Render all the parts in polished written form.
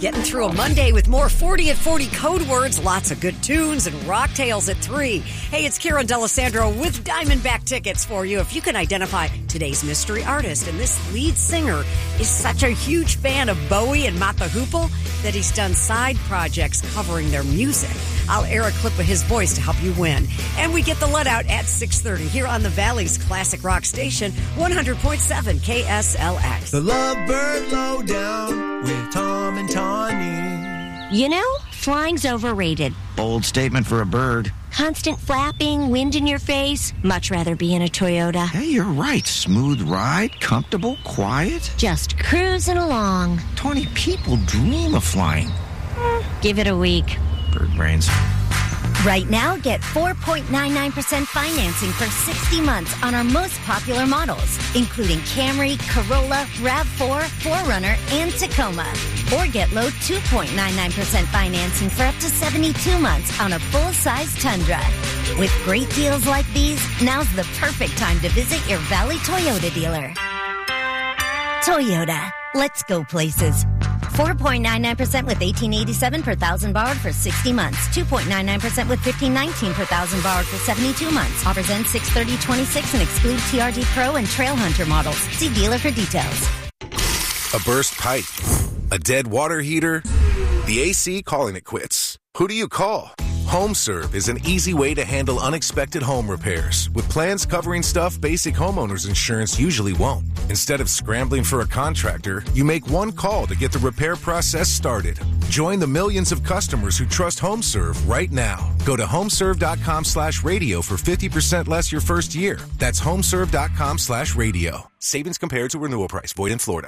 Getting through a Monday with more 40 at 40 code words, lots of good tunes, and rock tales at 3. Hey, it's Karen D'Alessandro with Diamondback tickets for you. If you can identify today's mystery artist, and this lead singer is such a huge fan of Bowie and Mott the Hoople that he's done side projects covering their music. I'll air a clip of his voice to help you win. And we get the let out at 6:30 here on the Valley's classic rock station, 100.7 KSLX. The Lovebird Lowdown with Tom and Tawny. You know, flying's overrated. Bold statement for a bird. Constant flapping, wind in your face. Much rather be in a Toyota. Hey, you're right. Smooth ride, comfortable, quiet. Just cruising along. 20 people dream of flying. Give it a week. Bird brains. Right now, get 4.99% financing for 60 months on our most popular models, including Camry, Corolla, RAV4, 4Runner, and Tacoma. Or get low 2.99% financing for up to 72 months on a full-size Tundra. With great deals like these, now's the perfect time to visit your Valley Toyota dealer. Toyota. Let's go places. 4.99% with $1,887 per thousand borrowed for 60 months. 2.99% with $1,519 per thousand borrowed for 72 months. Offers end 6/30/26 and exclude TRD Pro and Trail Hunter models. See dealer for details. A burst pipe, a dead water heater, the AC calling it quits. Who do you call? HomeServe is an easy way to handle unexpected home repairs with plans covering stuff basic homeowners insurance usually won't. Instead of scrambling for a contractor, you make one call to get the repair process started. Join the millions of customers who trust HomeServe right now. Go to homeserve.com/radio for 50% less your first year. That's homeserve.com/radio. Savings compared to renewal price. Void in Florida.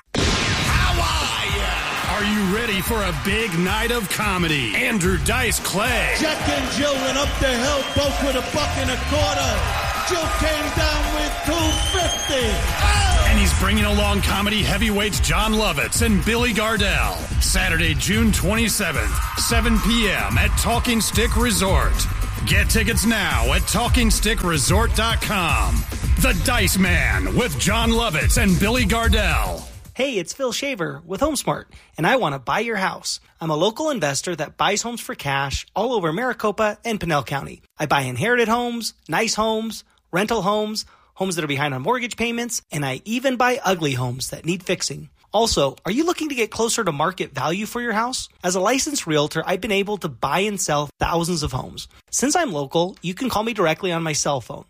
Are you ready for a big night of comedy? Andrew Dice Clay. Jack and Jill went up the hill, both with $1.25. Jill came down with $2.50. Oh! And he's bringing along comedy heavyweights John Lovitz and Billy Gardell. Saturday, June 27th, 7 p.m. at Talking Stick Resort. Get tickets now at TalkingStickResort.com. The Dice Man with John Lovitz and Billy Gardell. Hey, it's Phil Shaver with HomeSmart, and I want to buy your house. I'm a local investor that buys homes for cash all over Maricopa and Pinell County. I buy inherited homes, nice homes, rental homes, homes that are behind on mortgage payments, and I even buy ugly homes that need fixing. Also, are you looking to get closer to market value for your house? As a licensed realtor, I've been able to buy and sell thousands of homes. Since I'm local, you can call me directly on my cell phone,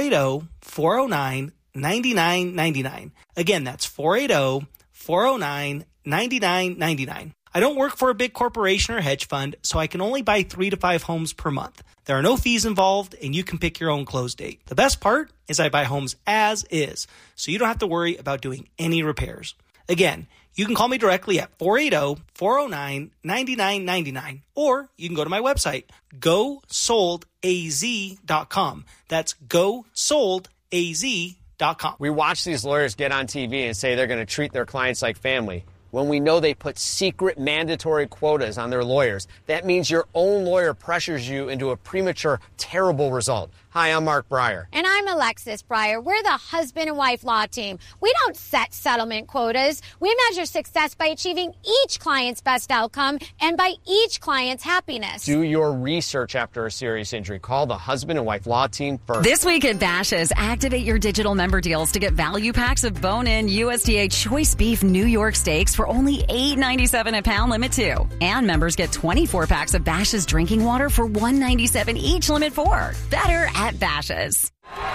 480-409-9999. Again, that's 480-409-9999. I don't work for a big corporation or hedge fund, so I can only buy 3 to 5 homes per month. There are no fees involved, and you can pick your own close date. The best part is I buy homes as is, so you don't have to worry about doing any repairs. Again, you can call me directly at 480-409-9999, or you can go to my website, GoSoldAZ.com. That's GoSoldAZ.com. We watch these lawyers get on TV and say they're going to treat their clients like family when we know they put secret mandatory quotas on their lawyers. That means your own lawyer pressures you into a premature, terrible result. Hi, I'm Mark Breyer. And I'm Alexis Breyer. We're the husband and wife law team. We don't set settlement quotas. We measure success by achieving each client's best outcome and by each client's happiness. Do your research after a serious injury. Call the husband and wife law team first. This week at Bash's', activate your digital member deals to get value packs of bone-in USDA choice beef New York steaks for only $8.97 a pound, limit 2. And members get 24 packs of Bash's' drinking water for $1.97 each, limit 4. Better at Bash's'.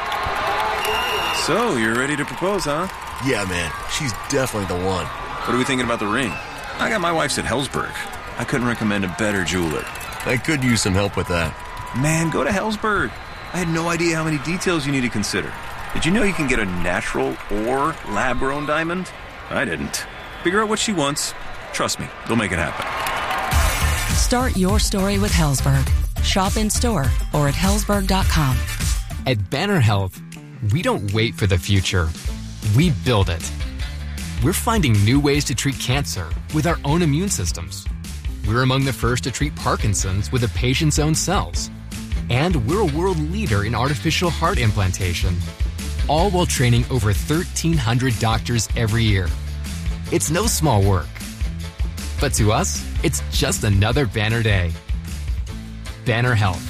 So, you're ready to propose, huh? Yeah, man. She's definitely the one. What are we thinking about the ring? I got my wife's at Helzberg. I couldn't recommend a better jeweler. I could use some help with that. Man, go to Helzberg. I had no idea how many details you need to consider. Did you know you can get a natural or lab-grown diamond? I didn't. Figure out what she wants. Trust me, they'll make it happen. Start your story with Helzberg. Shop in store or at Helzberg.com. At Banner Health, we don't wait for the future. We build it. We're finding new ways to treat cancer with our own immune systems. We're among the first to treat Parkinson's with a patient's own cells. And we're a world leader in artificial heart implantation, all while training over 1,300 doctors every year. It's no small work. But to us, it's just another banner day. Banner Health.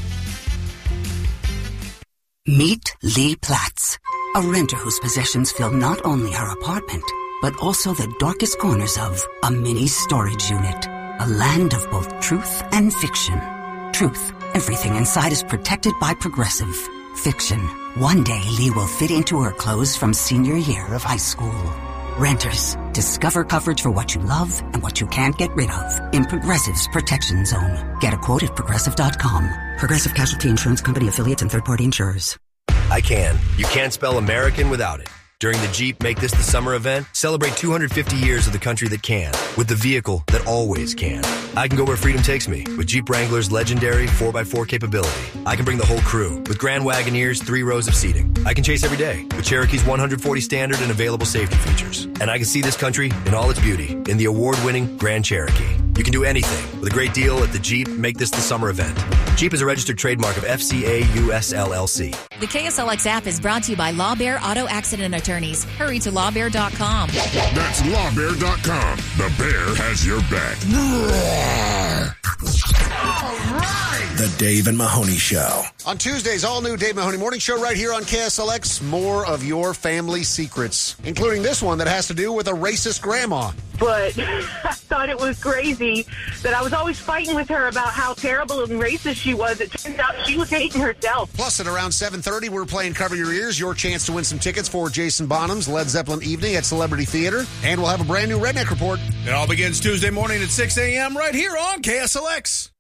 Meet Lee Platts, a renter whose possessions fill not only her apartment, but also the darkest corners of a mini storage unit. A land of both truth and fiction. Truth, everything inside is protected by Progressive. Fiction, one day Lee will fit into her clothes from senior year of high school. Renters, discover coverage for what you love and what you can't get rid of in Progressive's Protection Zone. Get a quote at Progressive.com. Progressive Casualty Insurance Company affiliates and third-party insurers. I can. You can't spell American without it. During the Jeep Make This the Summer event, celebrate 250 years of the country that can, with the vehicle that always can. I can go where freedom takes me, with Jeep Wrangler's legendary 4x4 capability. I can bring the whole crew, with Grand Wagoneer's 3 rows of seating. I can chase every day, with Cherokee's 140 standard and available safety features. And I can see this country in all its beauty, in the award-winning Grand Cherokee. You can do anything with a great deal at the Jeep Make This the Summer event. Jeep is a registered trademark of FCA US LLC. The KSLX app is brought to you by Law Bear Auto Accident Attorneys. Hurry to lawbear.com. That's lawbear.com. The bear has your back. All right. The Dave and Mahoney Show. On Tuesday's all-new Dave Mahoney Morning Show right here on KSLX, more of your family secrets, including this one that has to do with a racist grandma. But I thought it was crazy that I was always fighting with her about how terrible and racist she was. It turns out she was hating herself. Plus, at around 7:30, we're playing Cover Your Ears, your chance to win some tickets for Jason Bonham's Led Zeppelin evening at Celebrity Theater. And we'll have a brand new Redneck Report. It all begins Tuesday morning at 6 a.m. right here on KSLX.